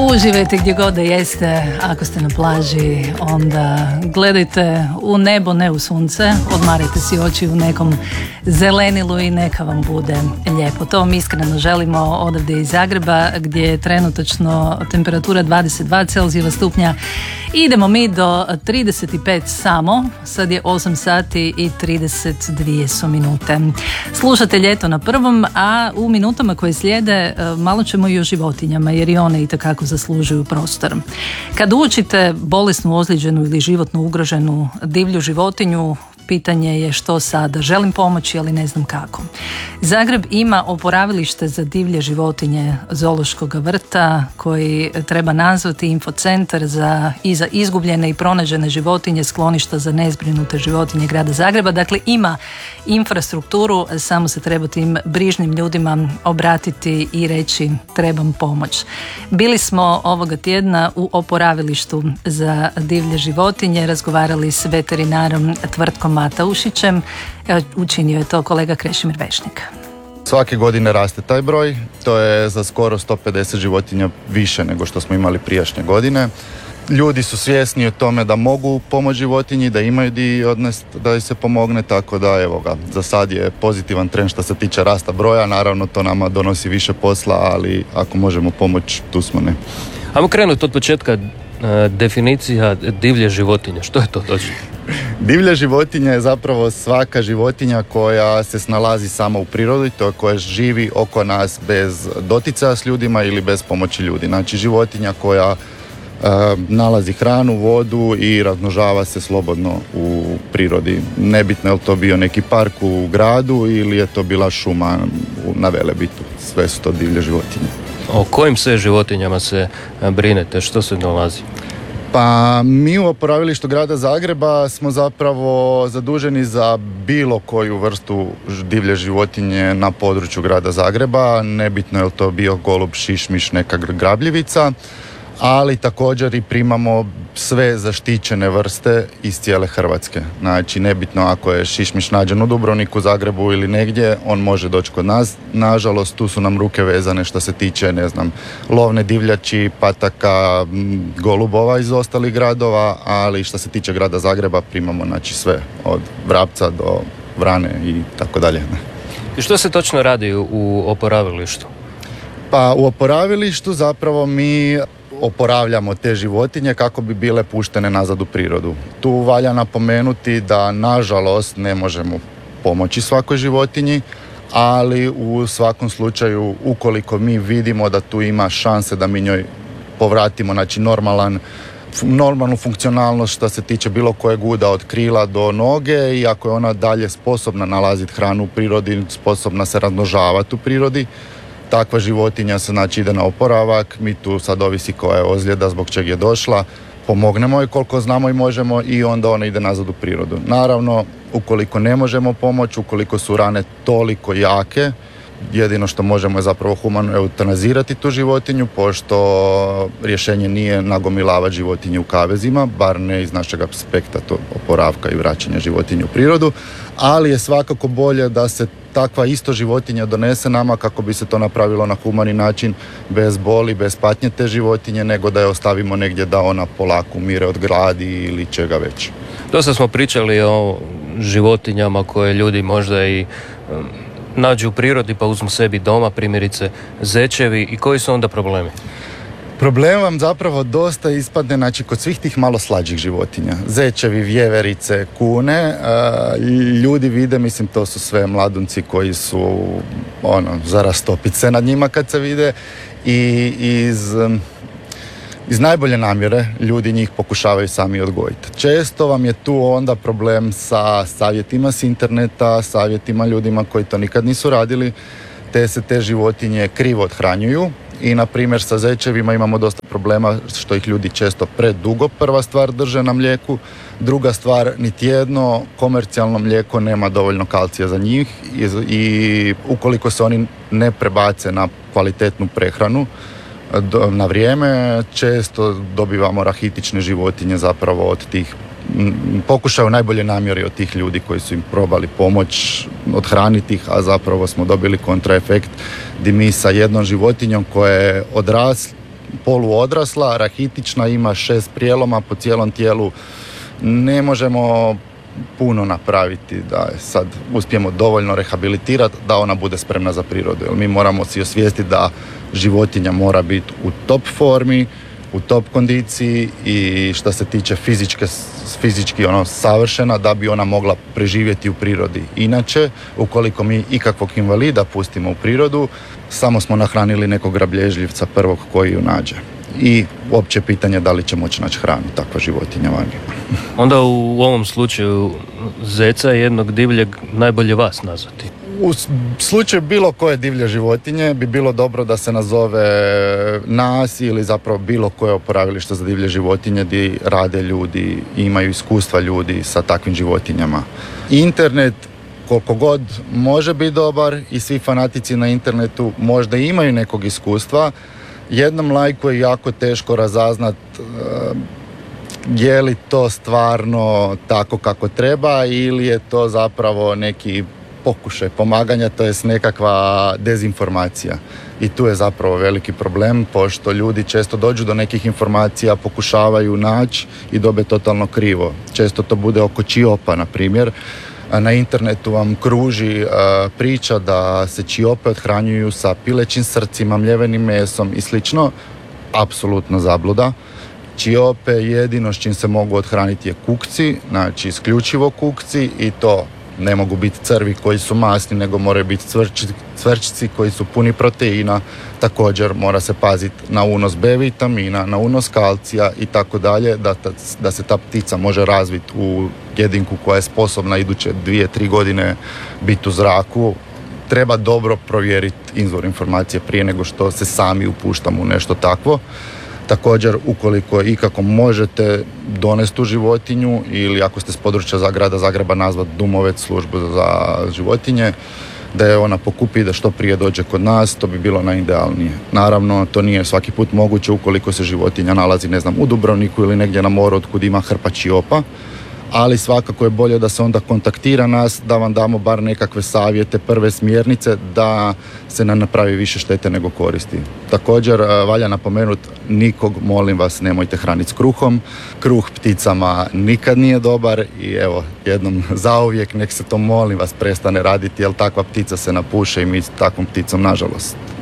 Uživajte gdje god da jeste. Ako ste na plaži, onda gledajte u nebo, ne u sunce. Odmarajte si oči u nekom zelenilu i neka vam bude lijepo. To vam iskreno želimo odavde iz Zagreba, gdje je trenutačno temperatura 22 Celzijeva stupnja. Idemo mi do 35 samo. Sad je 8 sati i 32 su minute. Slušate Ljeto na prvom, a u minutama koje slijede malo ćemo i o životinjama, jer i one itekako zaslužuju prostor. Kad učite bolesnu, ozlijeđenu ili životno ugroženu divlju životinju, pitanje je što sada. Želim pomoći, ali ne znam kako. Zagreb ima oporavilište za divlje životinje zoološkog vrta, koji treba nazvati infocentar za izgubljene i pronađene životinje, skloništa za nezbrinute životinje grada Zagreba. Dakle, ima infrastrukturu, samo se treba tim brižnim ljudima obratiti i reći trebam pomoć. Bili smo ovoga tjedna u oporavilištu za divlje životinje, razgovarali s veterinarom Tvrtkom Mataušićem. Učinio je to kolega Krešimir Vešnik. Svake godine raste taj broj, to je za skoro 150 životinja više nego što smo imali prijašnje godine. Ljudi su svjesni o tome da mogu pomoći životinji, da imaju di odnest da joj se pomogne, tako da evo ga, za sad je pozitivan trend što se tiče rasta broja, naravno to nama donosi više posla, ali ako možemo pomoći, tu smo ne. Ajmo krenuti od početka. Definicija divlje životinje, što je to točno? Divlja životinja je zapravo svaka životinja koja se snalazi sama u prirodi, to koja živi oko nas bez doticaja s ljudima ili bez pomoći ljudi. Znači životinja koja nalazi hranu, vodu i razmnožava se slobodno u prirodi. Nebitno je li to bio neki park u gradu ili je to bila šuma na Velebitu. Sve su to divlje životinje. O kojim sve životinjama se brinete? Što se nalazi? Pa mi u oporavilištu grada Zagreba smo zapravo zaduženi za bilo koju vrstu divlje životinje na području grada Zagreba. Nebitno je li to bio golub, šišmiš, neka grabljivica, ali također i primamo sve zaštićene vrste iz cijele Hrvatske. Znači, nebitno ako je šišmiš nađen u Dubrovniku, Zagrebu ili negdje, on može doći kod nas. Nažalost, tu su nam ruke vezane što se tiče, lovne divljači, pataka, golubova iz ostalih gradova, ali što se tiče grada Zagreba primamo sve, od vrapca do vrane i tako dalje. I što se točno radi u oporavilištu? Pa u oporavilištu zapravo mi oporavljamo te životinje kako bi bile puštene nazad u prirodu. Tu valja napomenuti da nažalost ne možemo pomoći svakoj životinji, ali u svakom slučaju ukoliko mi vidimo da tu ima šanse da mi njoj povratimo normalnu funkcionalnost što se tiče bilo kojeg uda od krila do noge i ako je ona dalje sposobna nalaziti hranu u prirodi, sposobna se razmnožavati u prirodi, takva životinja se ide na oporavak. Mi tu sad ovisi koja je ozljeda, zbog čeg je došla, pomognemo joj koliko znamo i možemo i onda ona ide nazad u prirodu. Naravno, ukoliko ne možemo pomoći, ukoliko su rane toliko jake, jedino što možemo je zapravo humano eutanazirati tu životinju, pošto rješenje nije nagomilavati životinje u kavezima, bar ne iz našeg aspekta to oporavka i vraćanja životinje u prirodu, ali je svakako bolje da se takva isto životinja donese nama kako bi se to napravilo na humani način, bez boli, bez patnje te životinje, nego da je ostavimo negdje da ona polako umire od gladi ili čega već. Dosta smo pričali o životinjama koje ljudi možda i nađu u prirodi pa uzmu sebi doma, primjerice zečevi, i koji su onda problemi? Problem vam zapravo dosta ispadne, kod svih tih malo slađih životinja. Zečevi, vjeverice, kune, ljudi vide, to su sve mladunci koji su, za rastopit se nad njima kad se vide i iz najbolje namjere ljudi njih pokušavaju sami odgojiti. Često vam je tu onda problem sa savjetima s interneta, savjetima ljudima koji to nikad nisu radili, te se te životinje krivo othranjuju. I na primjer sa zečevima imamo dosta problema što ih ljudi često predugo, prva stvar, drže na mlijeku, druga stvar, niti jedno komercijalno mlijeko nema dovoljno kalcija za njih i ukoliko se oni ne prebace na kvalitetnu prehranu na vrijeme, često dobivamo rahitične životinje zapravo od tih pokušaju najbolje namjeri od tih ljudi koji su im probali pomoć odhraniti ih, a zapravo smo dobili kontraefekt gdje mi sa jednom životinjom koja je poluodrasla, rahitična, ima 6 prijeloma po cijelom tijelu. Ne možemo puno napraviti da je sad uspijemo dovoljno rehabilitirati da ona bude spremna za prirodu. Jer mi moramo si osvijestiti da životinja mora biti u top formi, u top kondiciji i što se tiče fizički savršena da bi ona mogla preživjeti u prirodi. Inače, ukoliko mi ikakvog invalida pustimo u prirodu, samo smo nahranili nekog grablježljivca prvog koji ju nađe. I uopće pitanje da li će moći naći hranu takva životinja vani. Onda u ovom slučaju zeca jednog divljeg najbolje vas nazvati. U slučaju bilo koje divlje životinje bi bilo dobro da se nazove nas ili zapravo bilo koje oporavilište za divlje životinje gdje rade ljudi i imaju iskustva ljudi sa takvim životinjama. Internet koliko god može biti dobar i svi fanatici na internetu možda imaju nekog iskustva, jednom lajku je jako teško razaznat je li to stvarno tako kako treba ili je to zapravo neki pokušaj pomaganja, to jest nekakva dezinformacija. I tu je zapravo veliki problem, pošto ljudi često dođu do nekih informacija, pokušavaju naći i dobe totalno krivo. Često to bude oko čiopa, na primjer. Na internetu vam kruži priča da se čiope othranjuju sa pilećim srcima, mljevenim mesom i slično. Apsolutno zabluda. Čiope jedino s čim se mogu othraniti je kukci, znači isključivo kukci i to ne mogu biti crvi koji su masni, nego moraju biti cvrčci koji su puni proteina. Također mora se paziti na unos B vitamina, na unos kalcija i tako dalje, da se ta ptica može razviti u jedinku koja je sposobna iduće 2-3 godine biti u zraku. Treba dobro provjeriti izvor informacije prije nego što se sami upuštamo u nešto takvo. Također, ukoliko ikako možete donesti tu životinju ili ako ste s područja grada Zagreba nazvati Dumovec, službu za životinje, da je ona pokupi i da što prije dođe kod nas, to bi bilo najidealnije. Naravno, to nije svaki put moguće ukoliko se životinja nalazi, u Dubrovniku ili negdje na moru otkud ima hrpa čiopa, ali svakako je bolje da se onda kontaktira nas, da vam damo bar nekakve savjete, prve smjernice, da se ne napravi više štete nego koristi. Također, valja napomenuti, nikog, molim vas, nemojte hraniti s kruhom. Kruh pticama nikad nije dobar i evo, jednom zauvijek nek se to, molim vas, prestane raditi, jer takva ptica se napuše i mi s takvom pticom, nažalost,